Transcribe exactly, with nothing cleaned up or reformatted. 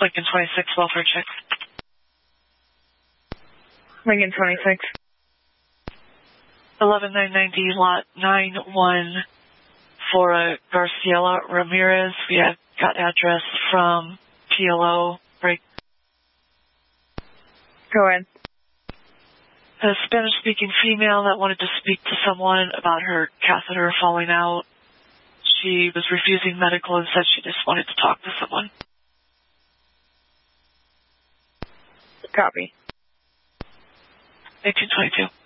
Lincoln twenty-six, welfare check. Lincoln twenty-six. eleven nine ninety, lot nine one for uh, Garciela Ramirez. We have got address from P L O. Break. Go ahead. A Spanish-speaking female that wanted to speak to someone about her catheter falling out. She was refusing medical and said she just wanted to talk to someone. Copy. eighteen twenty-two.